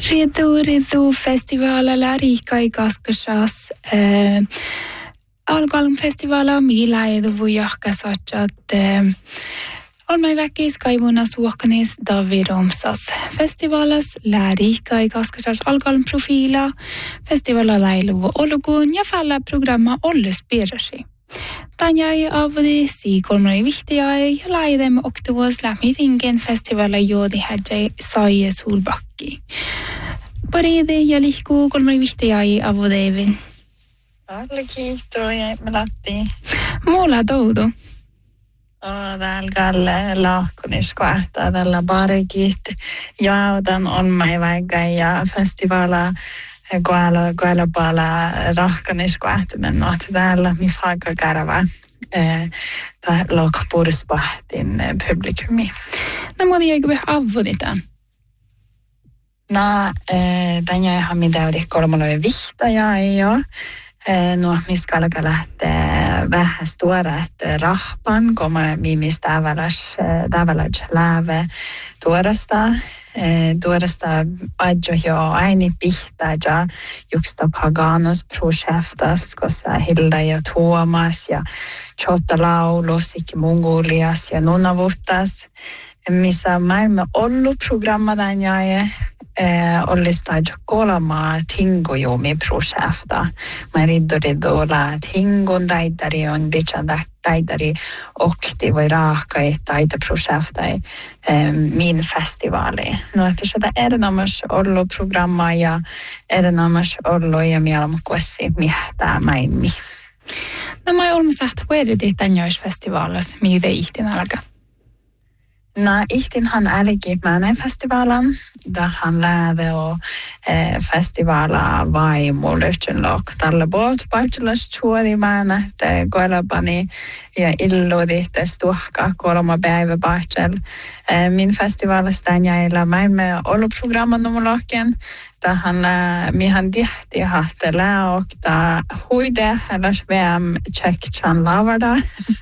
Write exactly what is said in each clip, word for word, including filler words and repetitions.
Redo, redo festivalilla riikai kaskasas. Äh, Algalm festivala millä edu voi jahkasatjat. Äh, Olmai väkis kaivuna suokanis Daviromsas. Festivalas lää riikai kaskasas algalm profiila. Festivala lailu olugun ja falla programma ollus pirasi. Tänjäi avdisi kolmani vihtiai ja laidemme oktavos lämmi ringen festivala joodi hädjäi saie sulbakki. Paridi ja lihku kolmani vihtiai avdevin. Alle kiitos ja me lähtiin. Mulla toudu. Täällä Kalle lahkunis kohtaa tällä barikit. Jautan on mai vaikka ja festivala koella koella pala rahkanis kohtumen noita täällä mi faika karava. Tää lokpursbahtin publikumi. No mutta jäikö me avvoditaan? No, tänne ihan mitä oli kolmaloja vihtajaa ei ole. No, missä alkaa lähteä vähän tuoda, että rahpan, kun mä mimis tavallas läve tuorasta. Tuorasta adjo jo aini pihtaa ja juxta paganos projektas, koska Hilda ja Tuomas ja Chotta laulus, ikki Mongolias ja Nunavuttas. Missä maailma ollut programma tänne. Eh, olisi jo kolmaa tingojomi projekta. Mä riddoridola tingon taitari on bitchan taitari okti voi raakai taita projekta eh, min festivaali. No että sitä erinomaisesti ollut programma ja erinomaisesti ollut ja mielenmukaisesti miehtää mäinmi. No mä olemme sähtä puhutit tänne festivaalissa, mitä ihtin alkaa. No, ihtinhan älki määneen festivalan. Tähän lähde och eh, festivala vaimo lyhtsyn lok tällä båt paitselas chuodi määnä te koelapani ja illudihtes tuhka kolma päivä paitsel. Eh, min festivalista jäillä mäimme ollut programman numolokken. Tähän mihan tihti hahte läokta huide alas veam tjekkchan lavada.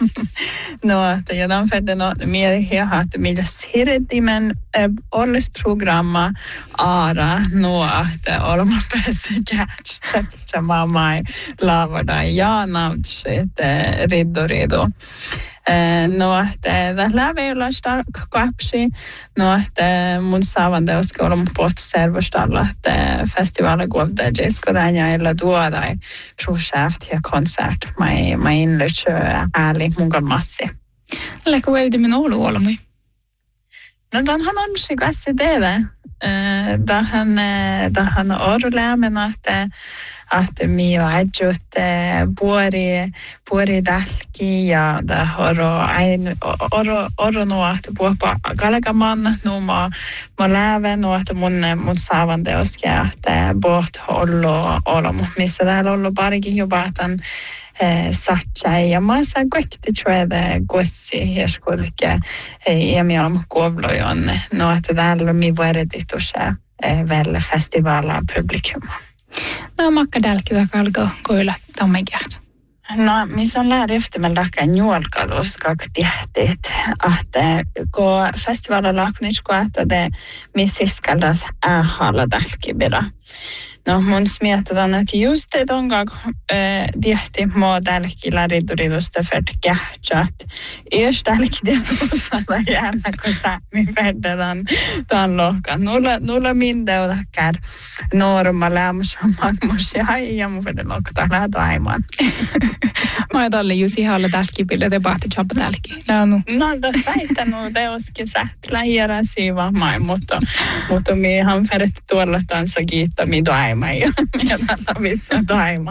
No, että jodan fedden on mielihiä hahte millä siretimen äh, ollis programma aara no, että olemme päässeet tjekkchan mamai lavada ja nautsit riddorido. No, että tällä veillä sitä kapsi. No, että mun saavan teoska olla mun pohti servostalla, että festivaali kuulta jisko tänne illa tuoda projekt ja konsert. Mä mä inlytsö ääli munkan massi. Läkö verdi min olu olemi? No, tähän on se kanssa tehdä. Tähän tähän orlämmen että att mio adjut puori puori dalki ja da oro ein oro oro no att puopa kalkaman no ma ma läve no att mun mun saavan teoska että bort ollo ollo missä täällä ollo parikin jo bahtan satsa ja mä saan kaikki tjuede gossi hieskulke ja mi on kovlojon no että täällä mi vuodetussa väl festivala publikum. No makka dälkiä kalko koilla tammegät. No, missä on lähdö yhtämällä juolkalus kaktihtit, että kun festivalilla lakunitsko, että te missiskaldas äähalla dälkibira. No, mun smietään, että just det onka tihti mua dälkillä riduridusta för kähtsat. Jos dälki tiedosalla jäällä, kun säämi feddetaan tämän lohkan. Nulla, nulla minde otakkär norma lämmus on magmus ja haija mun fedden lohkota lähtö aimaan. Mä oon tälle just ihan alla dälkibillä te pahti chapa dälki. Länu. No, da saita nu teoskin sähtlä hieran siiva mai, mutta mutta mi ihan feddet tuolla tansa kiittää mi doaimaan. Ja tätä missä taiman.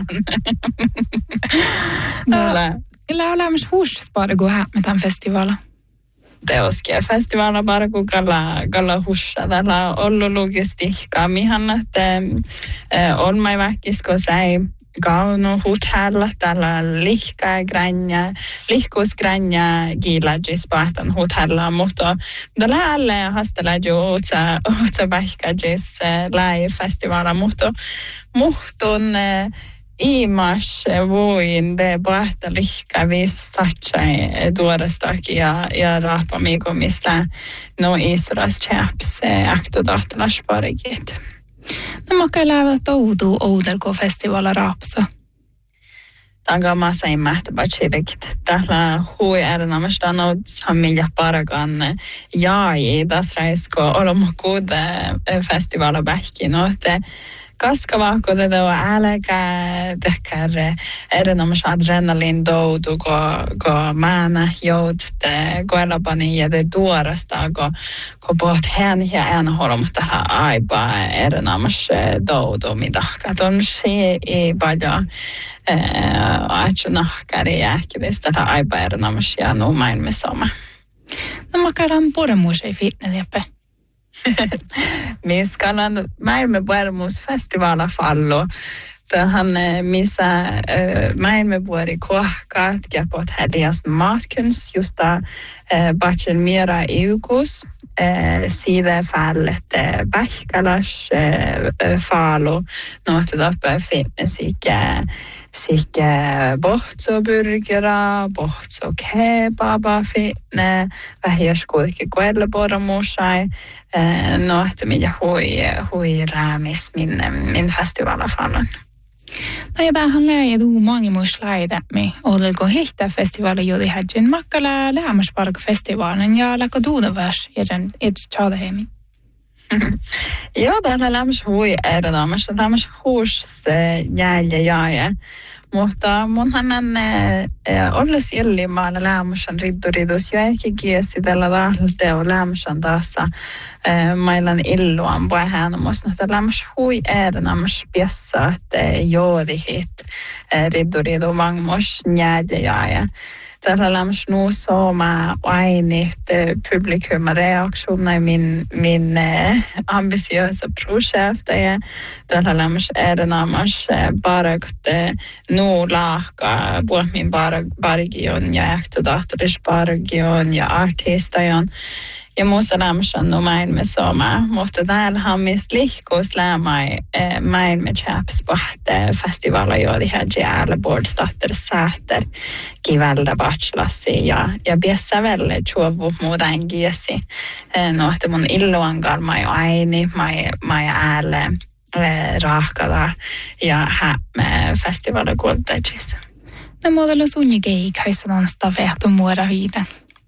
Kyllä olemassa huus bara gå här med tämän festivala. Teoskia festivala bara kun kalla kalla hussa tällä ollut logistiikkaa mihan että on mai väkisko sai kauno hotella tällä lihkaa granja lihkusgranja gilagis pahtan hotella mutta tällä alle hastella jo otsa otsa vähkäjis lai festivala mutta muhtun imas voin de pahta lihkaa vis satsai tuodastakin ja ja rahpamiko mistä no Israels chaps aktodatlas parikit. No mä käyn lävä toutuu oudelko festivaala raapsa. Tanga massa ei mähtä bachirik. Tällä hui erinomaista noutsamilla paragan jaai. Tässä raisko olomukuude festivaala bähki. No, te kaskavahko tätä on älkää tehkär erinomaista adrenalin doutu, kun määnä joutte koelapani ja te tuorasta, kun poht hän ja en holmut tähän aipa erinomaista doutu, mitä katson se ei paljon aitsu nahkari jääkivistä tähän aipa erinomaista ja nuu maailme sama. No mä käydään puremuusei fitnessjäppe. Miskallan maailmanvuorimusfestivaala fallo. Tähän missä äh, maailmanvuori kohkaat ja pot hädias matkunst just äh, batchen mera eukus äh, sida fallet äh, Bähkalas äh, fallo något uppe fitnessika Sikke bohtsoburgera, bohtso kebaba fitne, vähjäs kuitenkin koellebormusai, no että mitä hui, hui räämis min, min festivaalafallan. No ja tähän lähe tuu mange muus laidämi, odelko hihtä festivaali jodi hädjen makkala lämmäspark festivaalin ja läkko tuudavas jeden et tjadahemi. Joo, täällä lämmäs hui erinomaista. Lämmäs huus jääjä jääjä. Mutta munhan on olles illimaalla lämmäsän ridduridus. Jo ehkä kiesi tällä tahdolta on lämmäsän taas mailan illuan puheen. Mutta lämmäs hui erinomaista piessä, että joodihit ridduridu vangmos jääjä jääjä. Täällä lämmäs nuu sooma ainit publikum reaktioner min, min eh, ambitiösa projekt. Täällä lämmäs erinomaisesti bara nuu lahka puhut min bargion ja ehtodahteris bargion ja artistajon. Ja muussa lämmössä on maailma soma, mutta täällä on mistä lihkuus lämmöi maailma chaps pohte festivaala joodi hädji äällä bordstatter sääter kivältä bachelassi ja ja biessa välle chuovu muutain kiesi. No että mun illuan kalmai aini mai mai äälle rahkala ja hämme festivaala kuultajissa. No muodella sunni keik haissanan stavehtun muoda viitä.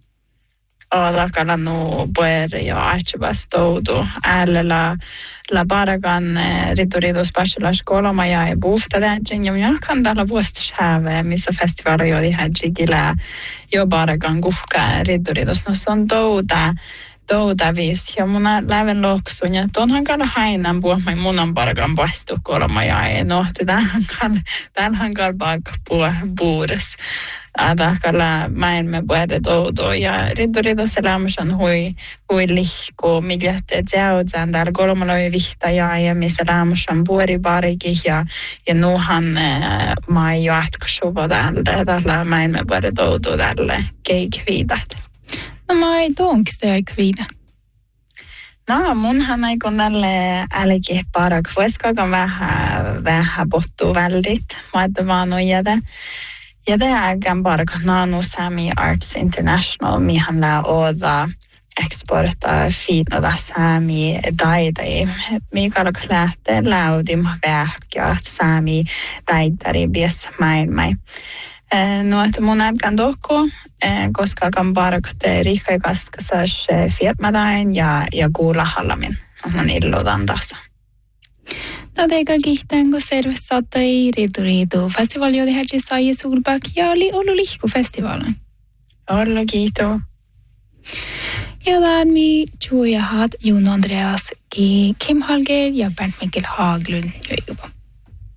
Olla kalannut pueri ja aitsevas toutu. Äällä la baragan rituritus bachelas kolma ja ei buufta tähän. Ja minä kan tällä vuosishäve, missä festivaali jodi hädjikillä jo baragan kuhka rituritus. No se on touta. Touta viis. Ja mun läven loksun. Ja tonhan kalla hainan puhumaan munan baragan vastu kolma ja ei. No, täällähän kalla baka puures. Adakalla maailman puhutaan toutua ja rintoridossa lämmössä hui, hui lihku, mikä tehdään täällä kolmaloja vihtajaa ja missä lämmössä on puoribarikin ja, ja nuuhan äh, maa jo ätkösuva täällä, täällä maailman puhutaan toutua täällä keikviitat. No mä ei tuonkin sitä kviitä. No munhan aikon tälle älki parak voiskakaan vähän, vähän pottuu väldit, mä että vaan on jätä. Ja det är bara Nano Sami Arts International, mihan lää oda exporta fina Sami daidai. Mikä lähtee läudim vähkä Sami daidari bies maailmai. No, että mun älkään tokko, koska kan bara te riikkai kaskasas firmadain ja ja kuulla hallamin. On illudan tasa. Tadekal kihtään, kun serves saattoi riitu riitu. Festivaali jodi hädji sai sulbak ja oli ollut lihku festivaalin. Ollu kiitos. Ja tämän mi Julia Hatt, Jon Andreas, Kim Hallger ja Bernt Mikkel Haglund.